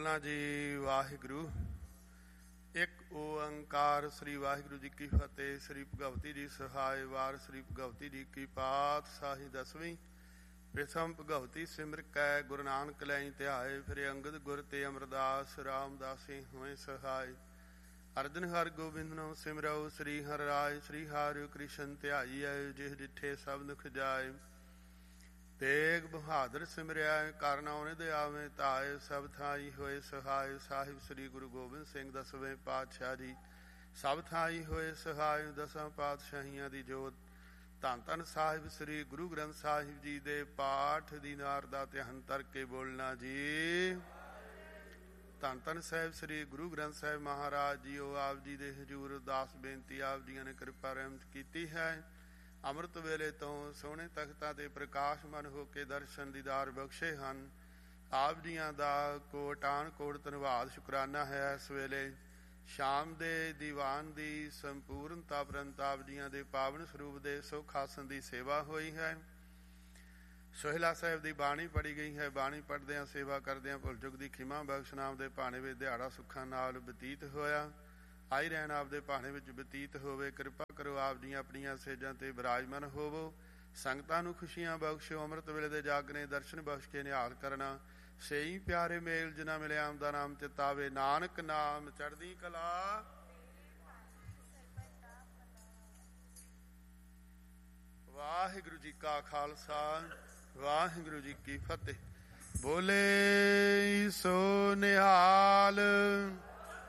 ਬੋਲਣਾ ਜੀ ਵਾਹਿਗੁਰੂ। ਇੱਕ ਓੰਕਾਰ। ਸ੍ਰੀ ਵਾਹਿਗੁਰੂ ਜੀ ਕੀ ਫਤਿਹ। ਸ੍ਰੀ ਭਗਵਤੀ ਜੀ ਸਹਾਇ। ਵਾਰ ਸ੍ਰੀ ਭਗਵਤੀ ਜੀ ਕੀ ਪਾਤਸ਼ਾਹੀ ਦਸਵੀਂ। ਪ੍ਰਥਮ ਭਗਵਤੀ ਸਿਮਰ ਕੈ ਗੁਰੂ ਨਾਨਕ ਲੈ ਧਿਆਏ। ਫਿਰ ਅੰਗਦ ਗੁਰ ਤੇ ਅਮਰਦਾਸ ਰਾਮਦਾਸੀ ਹੋਏ ਸਹਾਇ। ਅਰਜਨ ਹਰ ਗੋਬਿੰਦ ਨੋ ਸਿਮਰਉ। ਸ੍ਰੀ ਹਰਿ ਰਾਇ ਸ੍ਰੀ ਹਰਿ ਕ੍ਰਿਸ਼ਨ ਧਿਆਈਐ। ਜਿਹ ਡਿਠੇ ਸਭ ਦੁਖ ਜਾਏ। ਤੇਗ ਬਹਾਦਰ ਸਿਮਰਿਆ ਕਰ ਨਾਉ ਨਿਧ ਆਵੇ ਧਾਇ। ਸਭ ਥਾਈ ਹੋਏ ਸਹਾਇ। ਸਾਹਿਬ ਸ੍ਰੀ ਗੁਰੂ ਗੋਬਿੰਦ ਸਿੰਘ ਦਸਵੇਂ ਪਾਤਸ਼ਾਹ ਜੀ ਸਭ ਥਾਈ ਹੋਏ ਸਹਾਇ। ਦਸਾਂ ਪਾਤਸ਼ਾਹੀਆਂ ਦੀ ਜੋਤ। ਧੰਨ ਧੰਨ ਸਾਹਿਬ ਸ੍ਰੀ ਗੁਰੂ ਗ੍ਰੰਥ ਸਾਹਿਬ ਜੀ ਦੇ ਪਾਠ ਦੀਨਾਰ ਦਾ ਧਿਆਨ ਧਰ ਕੇ ਬੋਲਣਾ ਜੀ। ਧੰਨ ਧੰਨ ਸਾਹਿਬ ਸ੍ਰੀ ਗੁਰੂ ਗ੍ਰੰਥ ਸਾਹਿਬ ਮਹਾਰਾਜ ਜੀਓ ਆਪ ਜੀ ਦੇ ਹਜ਼ੂਰ ਅਰਦਾਸ ਬੇਨਤੀ ਆਪ ਜੀਆਂ ਨੇ ਕਿਰਪਾ ਰਹਿਮਤ ਕੀਤੀ ਹੈ। ਅੰਮ੍ਰਿਤ ਵੇਲੇ ਤੋਂ ਸੋਹਣੇ ਤਖਤਾਂ ਤੇ ਪ੍ਰਕਾਸ਼ਮਾਨ ਹੋ ਕੇ ਦਰਸ਼ਨ ਦੀਦਾਰ ਬਖਸ਼ੇ ਹਨ। ਆਪ ਜੀਆਂ ਦਾ ਕੋਟਾਨ ਕੋਟ ਧੰਨਵਾਦ ਸ਼ੁਕਰਾਨਾ ਹੈ। ਇਸ ਵੇਲੇ ਸ਼ਾਮ ਦੇ ਦੀਵਾਨ ਦੀ ਸੰਪੂਰਨਤਾ ਉਪਰੰਤ ਆਪ ਜੀਆਂ ਦੇ ਪਾਵਨ ਸਰੂਪ ਦੇ ਸੁਖ ਆਸਨ ਦੀ ਸੇਵਾ ਹੋਈ ਹੈ। ਸੋਹਿਲਾ ਸਾਹਿਬ ਦੀ ਬਾਣੀ ਪੜ੍ਹੀ ਗਈ ਹੈ। ਬਾਣੀ ਪੜ੍ਹਦਿਆਂ ਸੇਵਾ ਕਰਦਿਆਂ ਭੁੱਲ ਚੁੱਕ ਦੀ ਖਿਮਾ ਬਖਸ਼ ਨਾਮ ਦੇ ਭਾਣੇ ਵਿੱਚ ਦਿਹਾੜਾ ਸੁੱਖਾਂ ਨਾਲ ਬਤੀਤ ਹੋਇਆ। ਆਈ ਰਹਿਣ ਆਪਦੇ ਭਾਣੇ ਵਿੱਚ ਬਤੀਤ ਹੋਵੇ। ਕਿਰਪਾ ਕਰੋ ਆਪ ਦੀਆਂ ਆਪਣੀਆਂ ਸੇਜਾਂ ਤੇ ਬਿਰਾਜਮਾਨ ਹੋਵੋ। ਸੰਗਤਾਂ ਨੂੰ ਖੁਸ਼ੀਆਂ ਬਖਸ਼ੋ। ਅੰਮ੍ਰਿਤ ਵੇਲੇ ਦੇ ਜਾਗਨੇ ਦਰਸ਼ਨ ਬਖਸ਼ ਕੇ ਨਿਹਾਲ ਕਰਨਾ। ਸਹੀ ਪਿਆਰੇ ਮੇਲ ਜਿਨ੍ਹਾਂ ਮਿਲਿਆ ਆਮ ਦਾ ਨਾਮ ਚਿਤਾਵੇ। ਨਾਨਕ ਨਾਮ ਚੜ੍ਹਦੀ ਕਲਾ। ਵਾਹਿਗੁਰੂ ਜੀ ਕਾ ਖਾਲਸਾ ਵਾਹਿਗੁਰੂ ਜੀ ਕੀ ਫਤਿਹ। ਬੋਲੇ ਸੋ ਨਿਹਾਲ।